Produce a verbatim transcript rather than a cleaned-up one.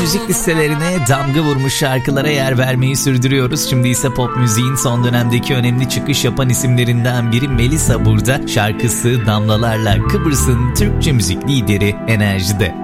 müzik listelerine damga vurmuş şarkılara yer vermeyi sürdürüyoruz. Şimdi ise pop müziğin son dönemdeki önemli çıkış yapan isimlerinden biri Melisa burada. Şarkısı Damlalarla Kıbrıs'ın Türkçe müzik lideri Enerji'de.